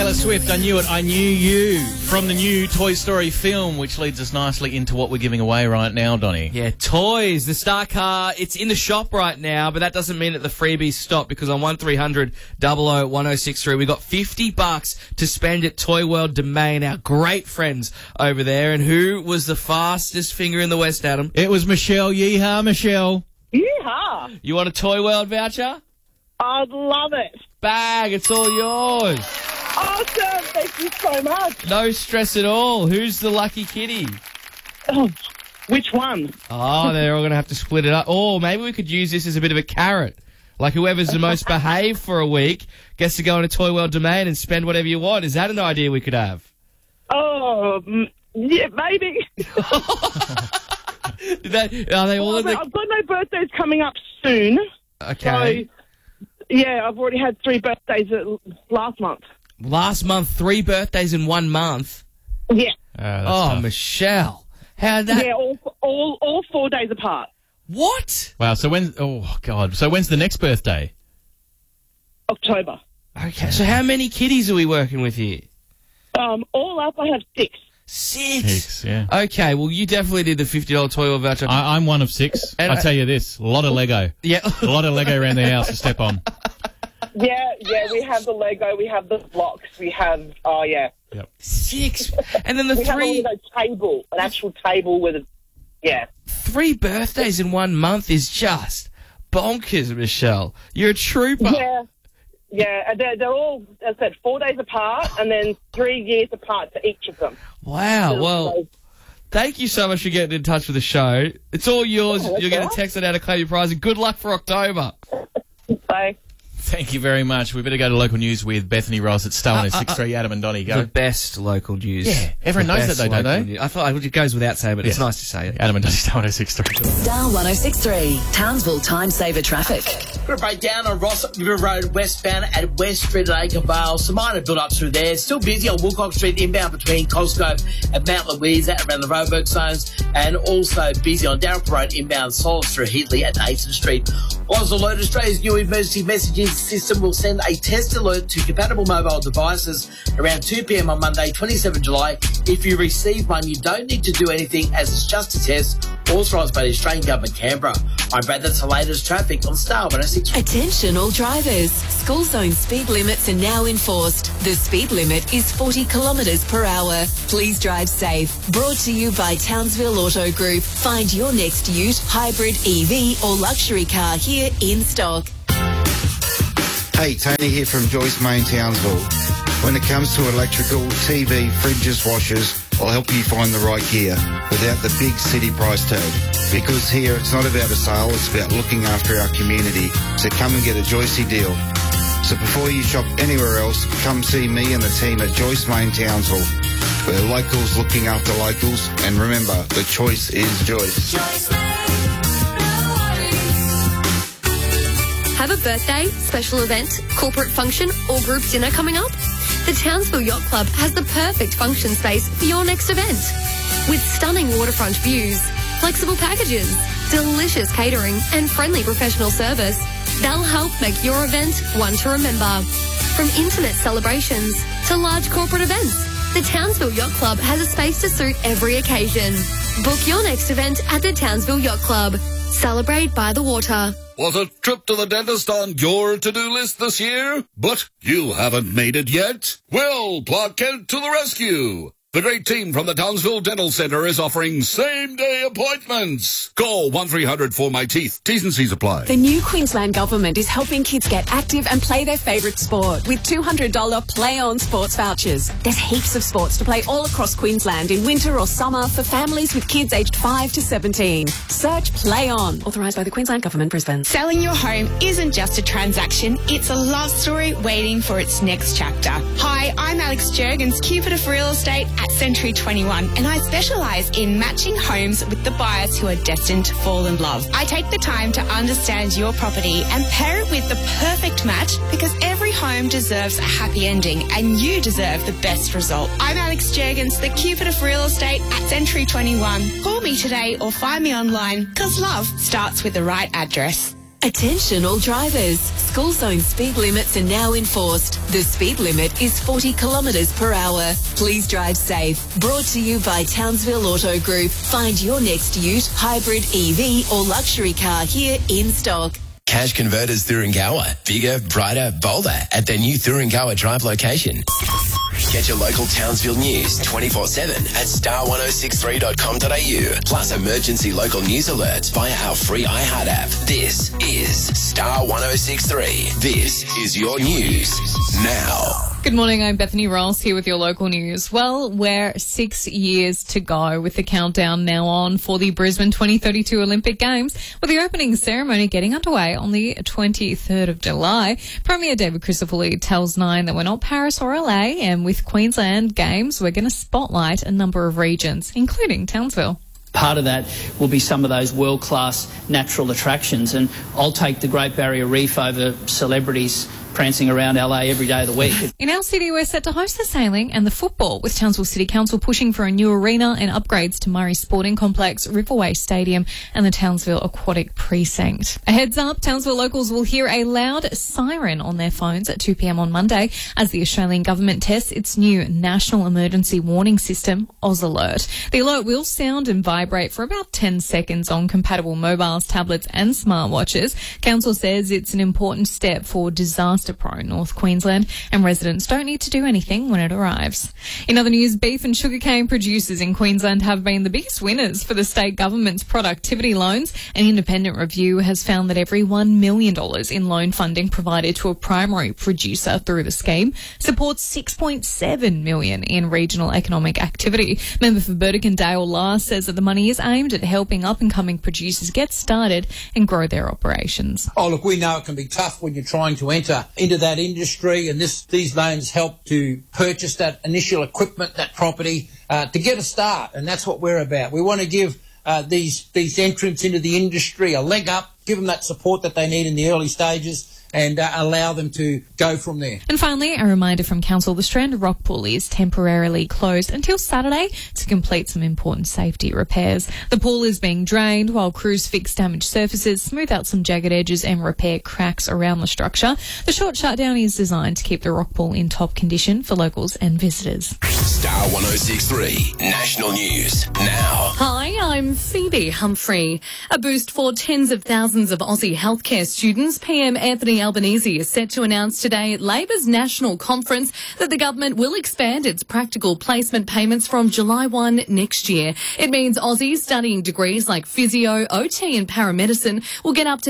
Taylor Swift, I Knew It, I Knew You, from the new Toy Story film, which leads us nicely into what we're giving away right now, Donnie. Yeah, toys. The Star Car, it's in the shop right now, but that doesn't mean that the freebies stop, because on 1300 00 1063, we got $50 to spend at Toy World Domain, our great friends over there. And who was the fastest finger in the West, Adam? It was Michelle. Yeehaw, Michelle. Yeehaw. You want a Toy World voucher? I'd love it. Bag, it's all yours. Awesome. Thank you so much. No stress at all. Who's the lucky kitty? Oh, which one? Oh, they're all going to have to split it up. Oh, maybe we could use this as a bit of a carrot. Like whoever's the most behaved for a week gets to go on a Toy World Domain and spend whatever you want. Is that an idea we could have? Oh, yeah, maybe. Are they all I've got no birthdays coming up soon. Okay. So, yeah, I've already had 3 birthdays last month. Last month, 3 birthdays in 1 month? Yeah. Oh, Michelle. How'd that... Yeah, all 4 days apart. What? Wow, so so when's the next birthday? October. Okay, so how many kiddies are we working with here? All up, I have 6. 6? Yeah. Okay, well, you definitely did the $50 Toy World voucher. I'm one of 6. And I tell you this, a lot of Lego. Yeah. A lot of Lego around the house to step on. Yeah, we have the Lego, we have the blocks, we have, Yep. 6. And then the we 3... have a table, an actual table with a, 3 birthdays in 1 month is just bonkers, Michelle. You're a trooper. Yeah, and they're all, as I said, 4 days apart, and then 3 years apart to each of them. Wow, well, thank you so much for getting in touch with the show. It's all yours. You're going to text it out to claim your prize, and good luck for October. Bye. Thank you very much. We better go to local news with Bethany Ross at Star 1063. Adam and Donnie, go. The best local news. Yeah, everyone knows that though, don't they? News. I thought it goes without saying, but it's nice to say it. Adam and Donnie, Star 1063. Star 1063, Townsville Time Saver Traffic. Got a breakdown on Ross River Road westbound at West Street at Acre Vale. Some minor build-ups through there. Still busy on Woolcock Street inbound between Cosgrove and Mount Louisa around the roadwork zones. And also busy on Darrell Road inbound Solids through Heatley at Nathan Street. Oz Alert, Australia's new emergency messaging system will send a test alert to compatible mobile devices around 2 p.m. on Monday, 27 July. If you receive one, you don't need to do anything as it's just a test authorised by the Australian Government, Canberra. I'm Brad, that's the latest traffic on Star 106. Attention all drivers. School zone speed limits are now enforced. The speed limit is 40 kilometres per hour. Please drive safe. Brought to you by Townsville Auto Group. Find your next ute, hybrid, EV or luxury car here in stock. Hey, Tony here from Joyce Main Townsville. When it comes to electrical, TV, fridges, washers, I'll help you find the right gear without the big city price tag. Because here it's not about a sale, it's about looking after our community. So come and get a Joycey deal. So before you shop anywhere else, come see me and the team at Joyce Main Townsville. We're locals looking after locals, and remember, the choice is Joyce. Have a birthday, special event, corporate function or group dinner coming up? The Townsville Yacht Club has the perfect function space for your next event. With stunning waterfront views, flexible packages, delicious catering and friendly professional service, they'll help make your event one to remember. From intimate celebrations to large corporate events, the Townsville Yacht Club has a space to suit every occasion. Book your next event at the Townsville Yacht Club. Celebrate by the water. Was a trip to the dentist on your to-do list this year? But you haven't made it yet? Well, Clark Kent to the rescue. The great team from the Townsville Dental Centre is offering same-day appointments. Call 1300-4MY-TEETH. T's and C's apply. The new Queensland Government is helping kids get active and play their favourite sport with $200 Play On sports vouchers. There's heaps of sports to play all across Queensland in winter or summer for families with kids aged 5 to 17. Search Play On. Authorised by the Queensland Government, Brisbane. Selling your home isn't just a transaction, it's a love story waiting for its next chapter. Hi, I'm Alex Jurgens, Cupid of Real Estate at Century 21, and I specialise in matching homes with the buyers who are destined to fall in love. I take the time to understand your property and pair it with the perfect match because every home deserves a happy ending and you deserve the best result. I'm Alex Jurgens, the Cupid of Real Estate at Century 21. Call me today or find me online because love starts with the right address. Attention all drivers. School zone speed limits are now enforced. The speed limit is 40 kilometres per hour. Please drive safe. Brought to you by Townsville Auto Group. Find your next ute, hybrid, EV or luxury car here in stock. Cash Converters Thuringowa. Bigger, brighter, bolder at their new Thuringowa Drive location. Get your local Townsville news 24/7 at star1063.com.au. Plus emergency local news alerts via our free iHeart app. This is Star 1063. This is your news now. Good morning, I'm Bethany Ross here with your local news. Well, we're 6 years to go with the countdown now on for the Brisbane 2032 Olympic Games, with the opening ceremony getting underway on the 23rd of July. Premier David Crisafulli tells Nine that we're not Paris or LA, and with Queensland Games, we're going to spotlight a number of regions, including Townsville. Part of that will be some of those world-class natural attractions, and I'll take the Great Barrier Reef over celebrities prancing around LA every day of the week. In our city, we're set to host the sailing and the football, with Townsville City Council pushing for a new arena and upgrades to Murray Sporting Complex, Riverway Stadium and the Townsville Aquatic Precinct. A heads up, Townsville locals will hear a loud siren on their phones at 2 p.m. on Monday as the Australian government tests its new National Emergency Warning System, Oz Alert. The alert will sound and vibrate for about 10 seconds on compatible mobiles, tablets and smartwatches. Council says it's an important step for disaster-prone North Queensland, and residents don't need to do anything when it arrives. In other news, beef and sugarcane producers in Queensland have been the biggest winners for the state government's productivity loans. An independent review has found that every $1 million in loan funding provided to a primary producer through the scheme supports $6.7 million in regional economic activity. Member for Burdekin-Dale Lars says that the money is aimed at helping up-and-coming producers get started and grow their operations. Oh, look, we know it can be tough when you're trying to enter into that industry, and these loans help to purchase that initial equipment, that property, to get a start, and that's what we're about. We want to give these entrants into the industry a leg up, give them that support that they need in the early stages, and allow them to go from there. And finally, a reminder from Council, the Strand Rock Pool is temporarily closed until Saturday to complete some important safety repairs. The pool is being drained while crews fix damaged surfaces, smooth out some jagged edges and repair cracks around the structure. The short shutdown is designed to keep the rock pool in top condition for locals and visitors. Star 1063 National News now. Hi, I'm Phoebe Humphrey. A boost for tens of thousands of Aussie healthcare students. PM Anthony Albanese is set to announce today at Labor's National Conference that the government will expand its practical placement payments from July 1 next year. It means Aussies studying degrees like physio, OT and paramedicine will get up to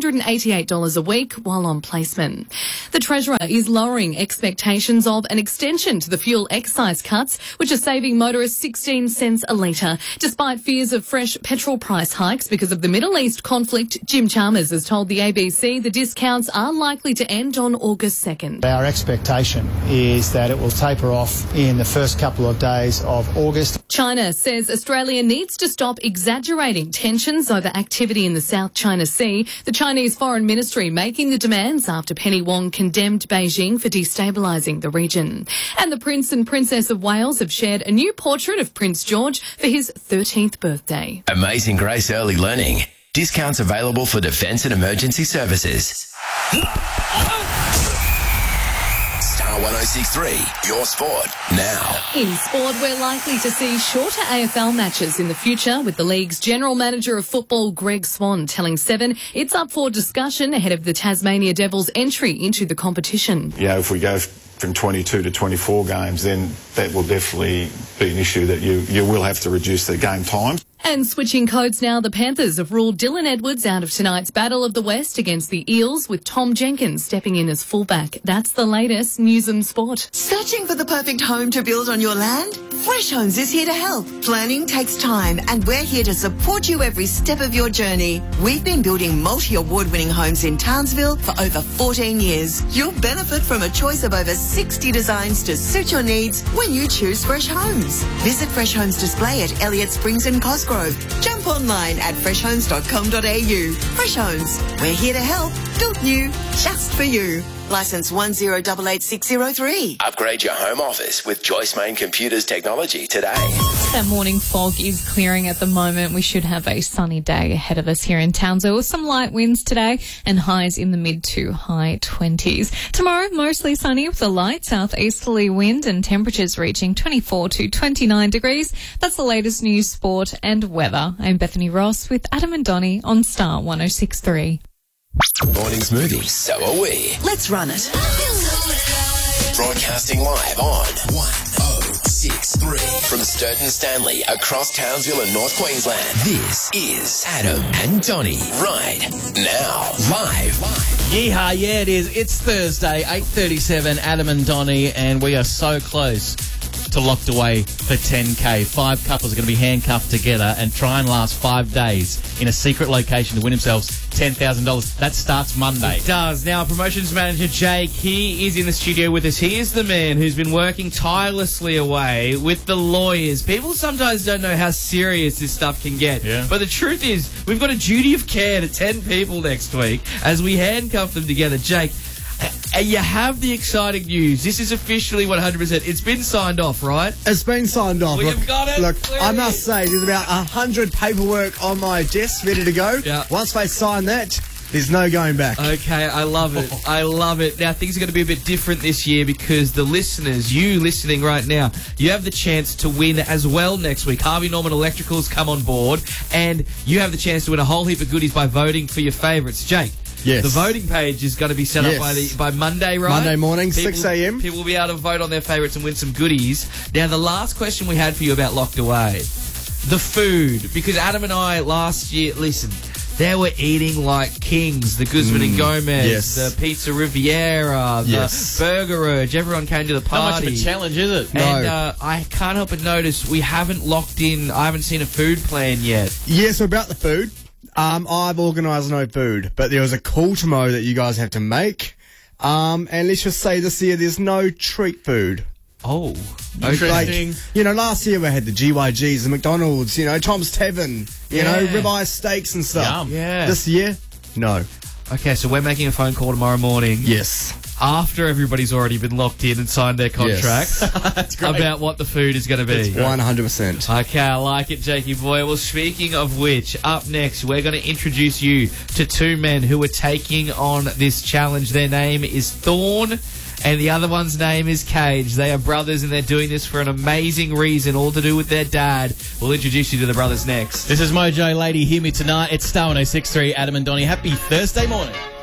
$388 a week while on placement. The Treasurer is lowering expectations of an extension to the fuel excise cuts, which are saving motorists 16 cents a litre. Despite fears of fresh petrol price hikes because of the Middle East conflict, Jim Chalmers has told the ABC the discounts are likely to end on August 2nd. Our expectation is that it will taper off in the first couple of days of August. China says Australia needs to stop exaggerating tensions over activity in the South China Sea. The Chinese Foreign Ministry making the demands after Penny Wong condemned Beijing for destabilising the region. And the Prince and Princess of Wales have shared a new portrait of Prince George for his 13th birthday. Amazing Grace Early Learning. Discounts available for defence and emergency services. Star 1063, your sport now. In sport, we're likely to see shorter AFL matches in the future, with the league's General Manager of Football, Greg Swan, telling Seven it's up for discussion ahead of the Tasmania Devils' entry into the competition. Yeah, if we go from 22 to 24 games, then that will definitely be an issue that you will have to reduce the game time. And switching codes now, the Panthers have ruled Dylan Edwards out of tonight's Battle of the West against the Eels, with Tom Jenkins stepping in as fullback. That's the latest news and sport. Searching for the perfect home to build on your land? Fresh Homes is here to help. Planning takes time, and we're here to support you every step of your journey. We've been building multi-award-winning homes in Townsville for over 14 years. You'll benefit from a choice of over 60 designs to suit your needs when you choose Fresh Homes. Visit Fresh Homes display at Elliott Springs and Cosgrove. Jump online at freshhomes.com.au. Fresh Homes, we're here to help. Built new, just for you. Licence 1088603. Upgrade your home office with Joyce Main Computers technology today. That morning fog is clearing at the moment. We should have a sunny day ahead of us here in Townsville with some light winds today and highs in the mid to high 20s. Tomorrow, mostly sunny with a light southeasterly wind and temperatures reaching 24 to 29 degrees. That's the latest news, sport and weather. I'm Bethany Ross with Adam and Donnie on Star 106.3. Morning smoothie. So are we. Let's run it. Broadcasting live on 1063 from Sturton Stanley across Townsville and North Queensland. This is Adam and Donnie right now live. Yeehaw, yeah it is. It's Thursday, 8:37, Adam and Donnie, and we are so close to locked away for 10K. 5 couples are going to be handcuffed together and try and last 5 days in a secret location to win themselves $10,000. That starts Monday. It does. Now, promotions manager Jake, he is in the studio with us. He is the man who's been working tirelessly away with the lawyers. People sometimes don't know how serious this stuff can get. Yeah. But the truth is, we've got a duty of care to 10 people next week as we handcuff them together. Jake, you have the exciting news. This is officially 100%. It's been signed off, right? It's been signed off. We've got it. Look, Clearly. I must say, there's about 100 paperwork on my desk ready to go. Yeah. Once they sign that, there's no going back. Okay, I love it. I love it. Now, things are going to be a bit different this year because the listeners, you listening right now, you have the chance to win as well next week. Harvey Norman Electricals come on board, and you have the chance to win a whole heap of goodies by voting for your favourites. Jake. Yes. The voting page is going to be set up by Monday, right? Monday morning, 6 a.m. People will be able to vote on their favourites and win some goodies. Now, the last question we had for you about Locked Away, the food. Because Adam and I last year, listen, they were eating like kings. The Guzman and Gomez, the Pizza Riviera, the Burger Urge. Everyone came to the party. How much of a challenge is it? And I can't help but notice we haven't locked in. I haven't seen a food plan yet. Yeah, so about the food, I've organised no food, but there was a call tomorrow that you guys have to make. And let's just say this year there's no treat food. Oh, interesting. Like, last year we had the GYGs, the McDonald's, Tom's Tavern, ribeye steaks and stuff. Yum. Yeah. This year, no. Okay, so we're making a phone call tomorrow morning. Yes. After everybody's already been locked in and signed their contracts. That's great. About what the food is going to be. 100%. Okay, I like it, Jakey boy. Well, speaking of which, up next, we're going to introduce you to 2 men who are taking on this challenge. Their name is Thorn, and the other one's name is Cage. They are brothers, and they're doing this for an amazing reason, all to do with their dad. We'll introduce you to the brothers next. This is Mojo Lady. Hear me tonight. It's Star 106.3, Adam and Donnie. Happy Thursday morning.